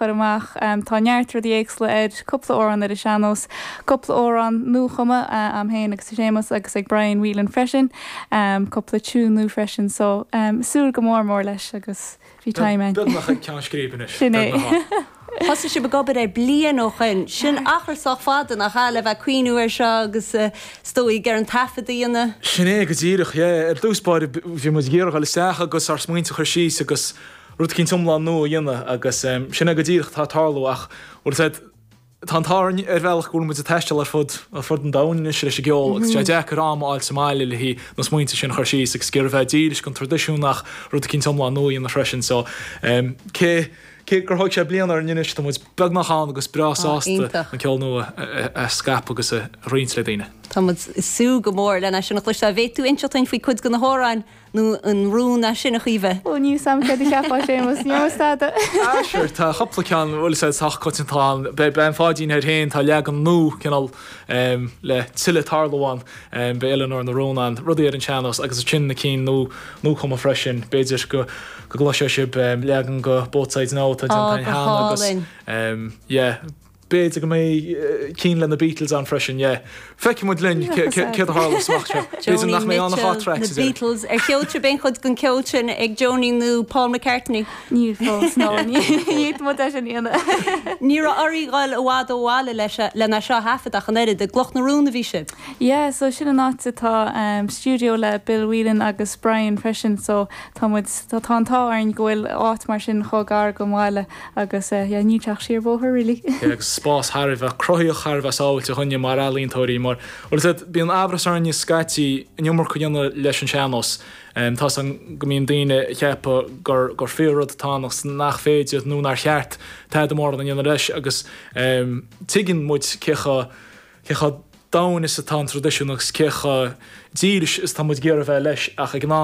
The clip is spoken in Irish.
chuirmach tá neart rudí éagsla ed cúpla óran ar a seanos, cúpla óran nó chuma am héin agus sémas agus ag Brian Whelan freisin, cúpla túnú freisin, so súr go mór leis agus bhí taimime. Bud nach cean scríban is. Sinné. Has si begabbar é blian ó chuin sin achar fada nach chaile bheith cuiinú ar seo agus stóí gar an tafadaíanana. Sinné go díirech dúspáir bhí mu ggéireach le seacha agus ar smuointe chuir síos agus rud cinn tumlá nó dhéanana agus sinna go díirech tá tarlú ach tátáin ar bhealach gúil mu a teistil ar fud an dain is sé geol agus sé deach rám áil Somália le hí nó smuointe sin chuir síos agus gur bheith díris gon tradiisiúnach rud cinn tumlá nó dhéanana freisin so cé gur thuig sé blian ar inis tá muid beg nachán agus brasásta an ceol nó a scap agus a riins le daine. Tá sú go mór lena sin nach leis a bhéú insetain faoi chud go na hóráin nó an rún a sin nach chuomh. Ó níú sam ce ceapá sémas neostáda. Sure, tá chopla cean bhfuil sé thach cotintáin ben fádín ar héin tá leag an nó cinál le tiile tarlaháin be Eleanor na Rónán rudí ar an Chanos agus a sin na cín nó chuma freisin béidir go gláise sib leagan go bótáid ná tá an hána agus béidir go mé cín le na Beatles an freisin, feici mu linn ce a hála smachte. Béidir nach mé anna hátracks. Na Beatles ar ceiltre ben chud gon ceiltin ag Joni nó Paul McCartney. Níl fós ná, níiad mu sin íana. Ní orí gáil óhád óhála leis lena seo hafadach an éidir de gloch na rúna bhí sib. So sin an áta tá studio le Bill Whelan agus Brian freisin, so tá tá arn gohfuil áit mar sin chogar go máile agus níteach siar bóthir rilí. Spás Harbh croíoch Harbh áilte chunne mar alíntóirí mar bí an abras ar an scatí inmor chuanna leis an Chanos tá an gomíon daine cheappa gur féad tánas nach féidir nó nar cheart te mór an dhéana leis agus tuigeann muid cecha dain is atá tradiisiúnachs cecha díris is tá muid ggéar bheith leis ach ag ná